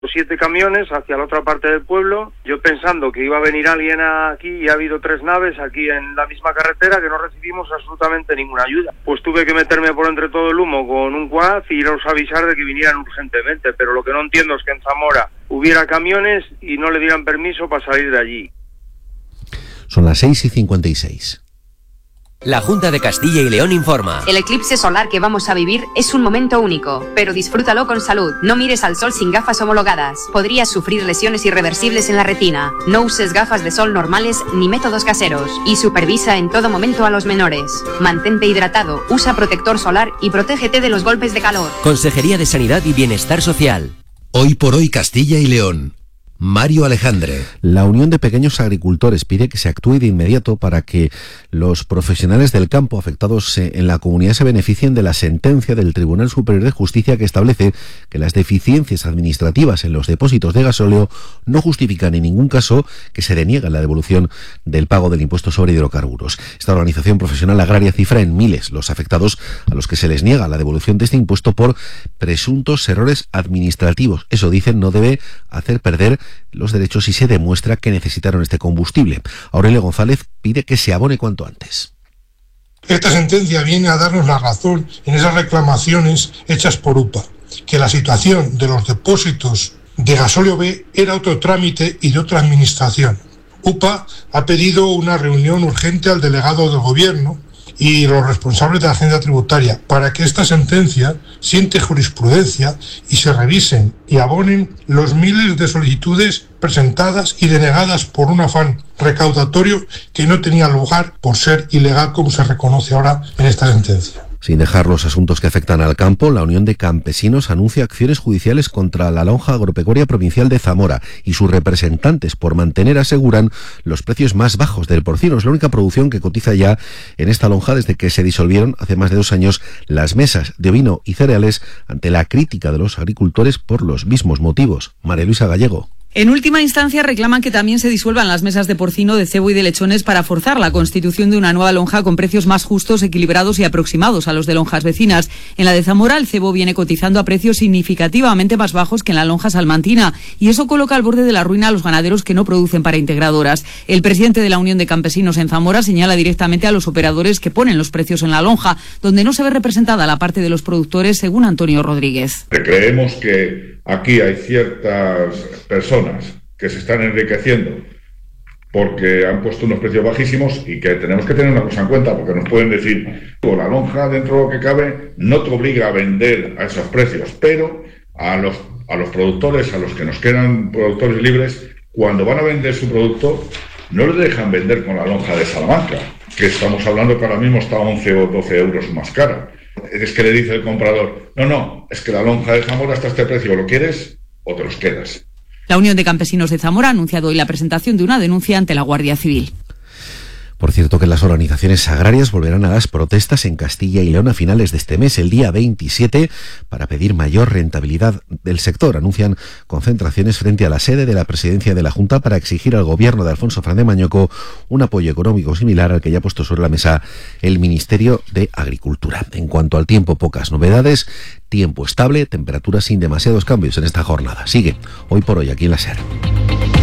7 camiones hacia la otra parte del pueblo, yo pensando que iba a venir alguien aquí, y ha habido 3 naves aquí en la misma carretera que no recibimos absolutamente ninguna ayuda. Pues tuve que meterme por entre todo el humo con un quad y iros a avisar de que vinieran urgentemente, pero lo que no entiendo es que en Zamora hubiera camiones y no le dieran permiso para salir de allí. Son las 6:56. La Junta de Castilla y León informa. El eclipse solar que vamos a vivir es un momento único, pero disfrútalo con salud. No mires al sol sin gafas homologadas. Podrías sufrir lesiones irreversibles en la retina. No uses gafas de sol normales ni métodos caseros. Y supervisa en todo momento a los menores. Mantente hidratado, usa protector solar y protégete de los golpes de calor. Consejería de Sanidad y Bienestar Social. Hoy por hoy Castilla y León. Mario Alejandre. La Unión de Pequeños Agricultores pide que se actúe de inmediato para que los profesionales del campo afectados en la comunidad se beneficien de la sentencia del Tribunal Superior de Justicia que establece que las deficiencias administrativas en los depósitos de gasóleo no justifican en ningún caso que se deniegue la devolución del pago del impuesto sobre hidrocarburos. Esta organización profesional agraria cifra en miles los afectados a los que se les niega la devolución de este impuesto por presuntos errores administrativos. Eso, dicen, no debe hacer perder los derechos si se demuestra que necesitaron este combustible. Aurelio González pide que se abone cuanto antes. Esta sentencia viene a darnos la razón en esas reclamaciones hechas por UPA, que la situación de los depósitos de gasóleo B era otro trámite y de otra administración. UPA ha pedido una reunión urgente al delegado del gobierno y los responsables de la agencia tributaria para que esta sentencia siente jurisprudencia y se revisen y abonen los miles de solicitudes presentadas y denegadas por un afán recaudatorio que no tenía lugar por ser ilegal, como se reconoce ahora en esta sentencia. Sin dejar los asuntos que afectan al campo, la Unión de Campesinos anuncia acciones judiciales contra la lonja agropecuaria provincial de Zamora y sus representantes por mantener, aseguran, los precios más bajos del porcino. Es la única producción que cotiza ya en esta lonja desde que se disolvieron hace más de 2 años las mesas de ovino y cereales ante la crítica de los agricultores por los mismos motivos. María Luisa Gallego. En última instancia reclaman que también se disuelvan las mesas de porcino, de cebo y de lechones para forzar la constitución de una nueva lonja con precios más justos, equilibrados y aproximados a los de lonjas vecinas. En la de Zamora el cebo viene cotizando a precios significativamente más bajos que en la lonja salmantina y eso coloca al borde de la ruina a los ganaderos que no producen para integradoras. El presidente de la Unión de Campesinos en Zamora señala directamente a los operadores que ponen los precios en la lonja, donde no se ve representada la parte de los productores, según Antonio Rodríguez. Creemos que aquí hay ciertas personas que se están enriqueciendo porque han puesto unos precios bajísimos y que tenemos que tener una cosa en cuenta, porque nos pueden decir, la lonja dentro de lo que cabe no te obliga a vender a esos precios, pero a los productores, a los que nos quedan productores libres, cuando van a vender su producto no les dejan vender con la lonja de Salamanca, que estamos hablando que ahora mismo está 11 o 12 euros más cara. Es que le dice el comprador, no, es que la lonja de Zamora está a este precio, ¿lo quieres o te los quedas? La Unión de Campesinos de Zamora ha anunciado hoy la presentación de una denuncia ante la Guardia Civil. Por cierto, que las organizaciones agrarias volverán a las protestas en Castilla y León a finales de este mes, el día 27, para pedir mayor rentabilidad del sector. Anuncian concentraciones frente a la sede de la presidencia de la Junta para exigir al gobierno de Alfonso Fernández Mañoco un apoyo económico similar al que ya ha puesto sobre la mesa el Ministerio de Agricultura. En cuanto al tiempo, pocas novedades, tiempo estable, temperaturas sin demasiados cambios en esta jornada. Sigue Hoy por Hoy aquí en la SER.